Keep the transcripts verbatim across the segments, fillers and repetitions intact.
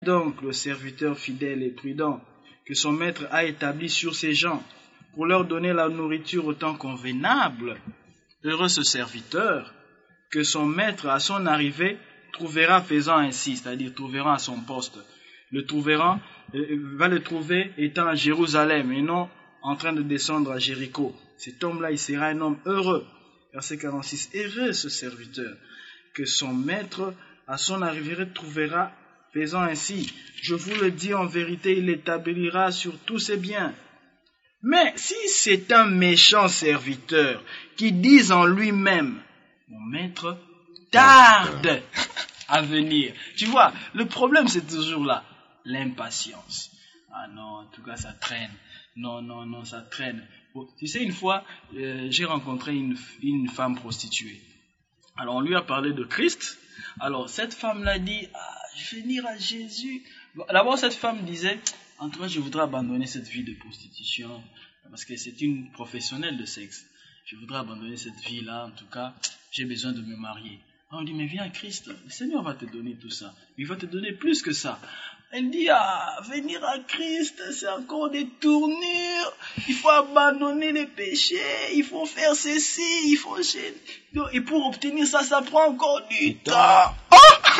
Donc le serviteur fidèle et prudent que son maître a établi sur ses gens pour leur donner la nourriture au temps convenable. Heureux ce serviteur que son maître à son arrivée trouvera faisant ainsi, c'est-à-dire trouvera à son poste. Le trouvera, euh, va le trouver étant à Jérusalem et non en train de descendre à Jéricho. Cet homme-là, il sera un homme heureux. Verset quarante-six. Heureux ce serviteur que son maître à son arrivée trouvera faisant ainsi. Je vous le dis en vérité, il l'établira sur tous ses biens. Mais si c'est un méchant serviteur qui dit en lui-même, mon maître tarde à venir. Tu vois, le problème c'est toujours là, l'impatience. Ah non, en tout cas ça traîne. Non, non, non, ça traîne. Bon, tu sais, une fois, euh, j'ai rencontré une, une femme prostituée. Alors on lui a parlé de Christ. Alors cette femme-là dit, ah, je vais venir à Jésus. Bon, d'abord cette femme disait, en tout cas je voudrais abandonner cette vie de prostitution, parce que c'est une professionnelle de sexe. Je voudrais abandonner cette vie-là, en tout cas, j'ai besoin de me marier. On dit, mais viens à Christ, le Seigneur va te donner tout ça. Il va te donner plus que ça. Elle dit, ah, venir à Christ, c'est encore des tournures. Il faut abandonner les péchés, il faut faire ceci, il faut... Et pour obtenir ça, ça prend encore du temps. Oh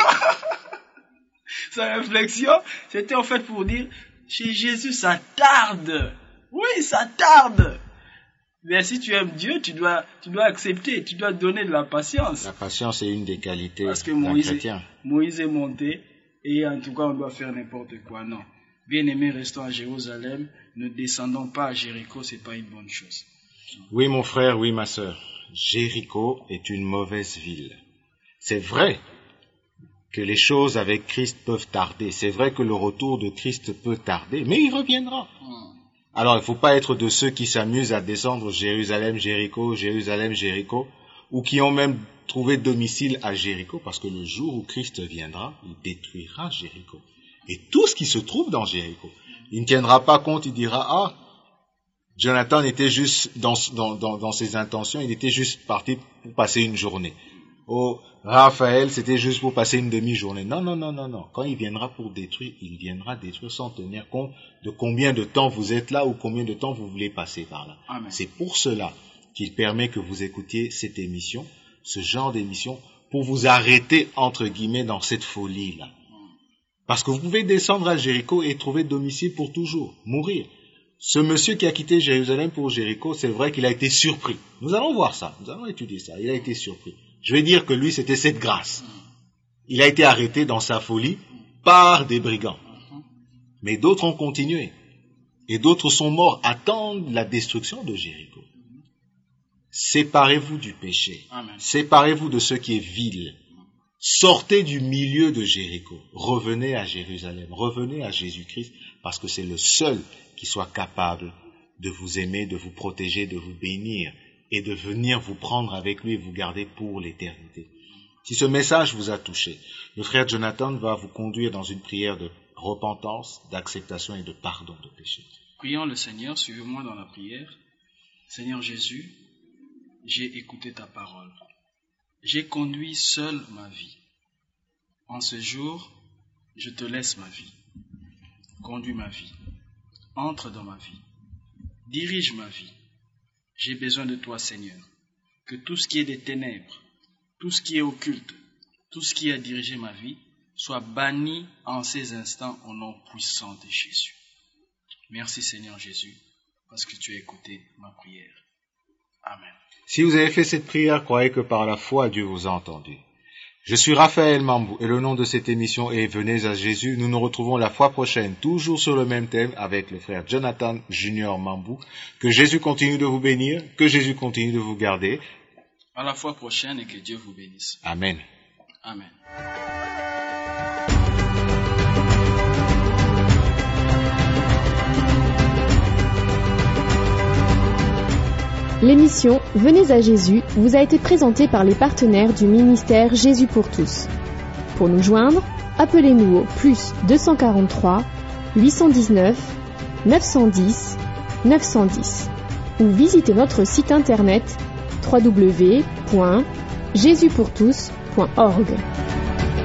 Sa réflexion, c'était en fait pour dire, chez Jésus, ça tarde. Oui, ça tarde. Mais si tu aimes Dieu, tu dois, tu dois accepter, tu dois donner de la patience. La patience est une des qualités Parce que d'un Moïse, chrétien. Moïse est monté et en tout cas on doit faire n'importe quoi. Non. Bien-aimés, restons à Jérusalem, ne descendons pas à Jéricho, c'est pas une bonne chose. Oui mon frère, oui ma sœur, Jéricho est une mauvaise ville. C'est vrai que les choses avec Christ peuvent tarder, c'est vrai que le retour de Christ peut tarder, mais il reviendra. Hmm. Alors, il ne faut pas être de ceux qui s'amusent à descendre Jérusalem, Jéricho, Jérusalem, Jéricho, ou qui ont même trouvé domicile à Jéricho, parce que le jour où Christ viendra, il détruira Jéricho. Et tout ce qui se trouve dans Jéricho. Il ne tiendra pas compte, il dira, ah, Jonathan était juste dans, dans, dans, dans ses intentions, il était juste parti pour passer une journée. Oh, Raphaël, c'était juste pour passer une demi-journée. Non, non, non, non, non. Quand il viendra pour détruire, il viendra détruire sans tenir compte de combien de temps vous êtes là ou combien de temps vous voulez passer par là. Amen. C'est pour cela qu'il permet que vous écoutiez cette émission, ce genre d'émission, pour vous arrêter, entre guillemets, dans cette folie-là. Parce que vous pouvez descendre à Jéricho et trouver domicile pour toujours, mourir. Ce monsieur qui a quitté Jérusalem pour Jéricho, c'est vrai qu'il a été surpris. Nous allons voir ça, nous allons étudier ça. Il a été surpris. Je vais dire que lui, c'était cette grâce. Il a été arrêté dans sa folie par des brigands. Mais d'autres ont continué. Et d'autres sont morts, attendent la destruction de Jéricho. Séparez-vous du péché. Amen. Séparez-vous de ce qui est vil. Sortez du milieu de Jéricho. Revenez à Jérusalem. Revenez à Jésus-Christ, parce que c'est le seul qui soit capable de vous aimer, de vous protéger, de vous bénir, et de venir vous prendre avec lui et vous garder pour l'éternité. Si ce message vous a touché, le frère Jonathan va vous conduire dans une prière de repentance, d'acceptation et de pardon de péché. Prions le Seigneur, suivez-moi dans la prière. Seigneur Jésus, j'ai écouté ta parole. J'ai conduit seul ma vie. En ce jour, je te laisse ma vie. Conduis ma vie. Entre dans ma vie. Dirige ma vie. J'ai besoin de toi, Seigneur, que tout ce qui est des ténèbres, tout ce qui est occulte, tout ce qui a dirigé ma vie, soit banni en ces instants au nom puissant de Jésus. Merci, Seigneur Jésus, parce que tu as écouté ma prière. Amen. Si vous avez fait cette prière, croyez que par la foi, Dieu vous a entendu. Je suis Raphaël Mambou et le nom de cette émission est Venez à Jésus. Nous nous retrouvons la fois prochaine, toujours sur le même thème avec le frère Jonathan Junior Mambou. Que Jésus continue de vous bénir, que Jésus continue de vous garder. À la fois prochaine et que Dieu vous bénisse. Amen. Amen. L'émission Venez à Jésus vous a été présentée par les partenaires du ministère Jésus pour tous. Pour nous joindre, appelez-nous au plus deux cent quarante-trois, huit cent dix-neuf, neuf cent dix, neuf cent dix ou visitez notre site internet w w w point jésus pour tous point org.